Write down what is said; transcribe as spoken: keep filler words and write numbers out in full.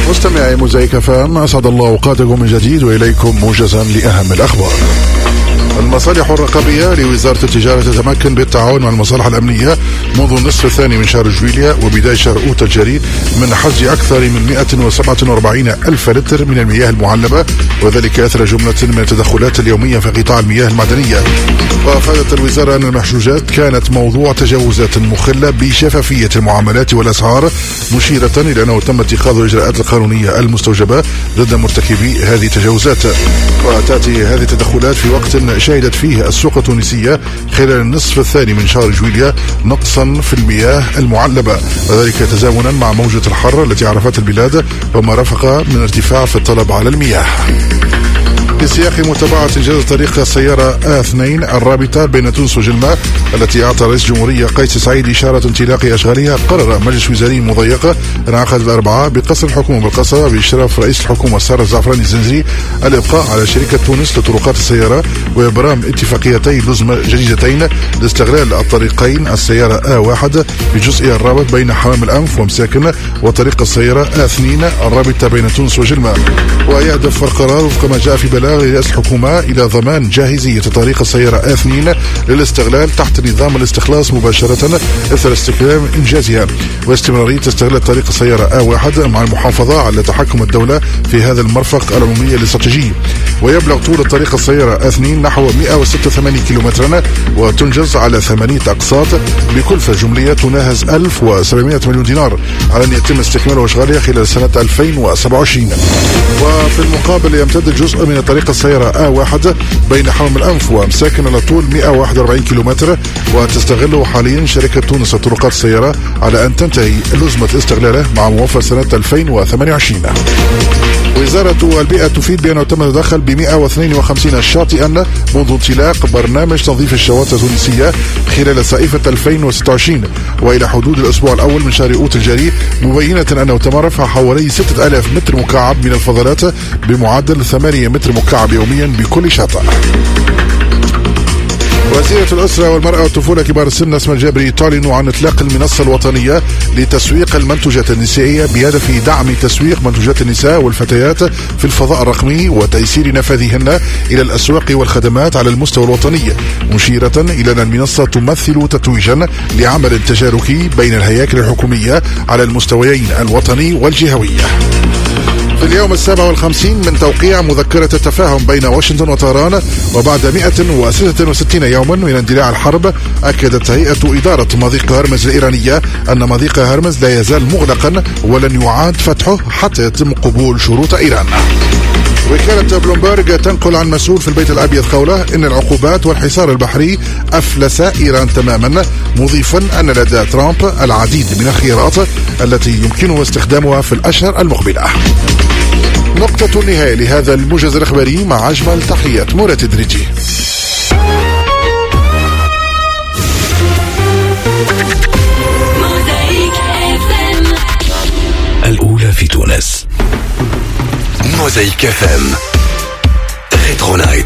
مستمعي موزايك فام، أسعد الله أوقاتكم من جديد وإليكم موجزا لأهم الأخبار. المصالح الرقابية لوزارة التجارة تتمكن بالتعاون مع المصالح الأمنية منذ النصف الثاني من شهر جويليا وبداية شهر أوت الجاري من حجز أكثر من مئة وسبعة وأربعين ألف لتر من المياه المعلبة، وذلك أثر جملة من التدخلات اليومية في قطاع المياه المعدنية. وأفادت الوزارة أن المحجوجات كانت موضوع تجاوزات مخلة بشفافية المعاملات والأسعار، مشيرة إلى أنه تم اتخاذ الإجراءات القانونية المستوجبة ضد مرتكبي هذه التجاوزات. وتأتي هذه التدخلات في وقت شهدت فيه السوق التونسية خلال النصف الثاني من شهر جويليا نقصا في المياه المعلبة، وذلك تزامنا مع موجة الحر التي عرفت البلاد وما رافق من ارتفاع في الطلب على المياه. في سياق متابعة إنجاز طريق السيارة آ اثنين الرابطة بين تونس وجلمة التي أعطى رئيس الجمهورية قيس سعيد إشارة انطلاق أشغالها، قرر مجلس وزاري مضيق انعقد الأربعاء بقصر الحكومة بالقصبة بإشراف رئيس الحكومة سارة الزعفراني الزنزري الإبقاء على شركة تونس لطرقات السيارة وإبرام اتفاقيتين لزمة جديدتين لاستغلال الطريقين السيارة آ واحد في جزئها الرابط بين حمام الأنف ومساكن وطريق السيارة آ اثنين الرابطة بين تونس وجلمة. ويهدف القرار وفق ما جاء في بلاغ رئاسة الحكومة إلى ضمان جاهزية طريق السيارة آ اثنين للاستغلال تحت نظام الاستخلاص مباشرة إثر استكمال إنجازها، واستمرارية استغلال طريق السيارة آ واحد مع المحافظة على تحكم الدولة في هذا المرفق العمومي الاستراتيجي. ويبلغ طول الطريق السيارة آ اثنين نحو مئة وستة وثمانين كيلومترا، وتنجز على ثمانية أقساط بكلفة جملية تناهز ألف وسبعمئة مليون دينار، على أن يتم استكمال أشغالها خلال سنة ألفين وسبعة وعشرين. وفي المقابل يمتد جزء من طريق السيارة آ واحد بين حمام الأنف ومساكن على طول مئة وواحد وأربعين كيلومتر، وتستغله حاليا شركة تونس لطرقات السيارة على أن تنتهي لزمة استغلاله مع موافقة سنة ألفين وثمانية وعشرين. وزارة البيئة تفيد بأنه تم التدخل ب مئة واثنين وخمسين شاطئا منذ انطلاق برنامج تنظيف الشواطئ التونسية خلال صيفة ألفين وستة وعشرين وإلى حدود الأسبوع الأول من شهر أوت الجاري، مبينة أنه تم رفع حوالي ستة آلاف متر مكعب من الفضلات بمعدل ثمانية متر مكعب يوميا بكل شاطئ. وزيرة الأسرة والمرأة والطفولة كبار السن نسمة الجابري تعلن عن إطلاق المنصة الوطنية لتسويق المنتوجات النسائية بهدف دعم تسويق منتوجات النساء والفتيات في الفضاء الرقمي وتيسير نفاذهن إلى الأسواق والخدمات على المستوى الوطني، مشيرة إلى أن المنصة تمثل تتويجا لعمل تشاركي بين الهياكل الحكومية على المستويين الوطني والجهوي. في اليوم السابع والخمسين من توقيع مذكرة التفاهم بين واشنطن وطهران وبعد مئة وستة وستين يوما من اندلاع الحرب، أكدت هيئة إدارة مضيق هرمز الإيرانية أن مضيق هرمز لا يزال مغلقا ولن يعاد فتحه حتى يتم قبول شروط إيران. وكالة بلومبرج تنقل عن مسؤول في البيت الأبيض قوله إن العقوبات والحصار البحري أفلس إيران تماما، مضيفا أن لدى ترامب العديد من الخيارات التي يمكنه استخدامها في الأشهر المقبلة. نقطة النهاية لهذا الموجز الإخباري مع أجمل تحيات مراد الدريجي. الأولى في تونس. موزايك اف ام ريترو نايت.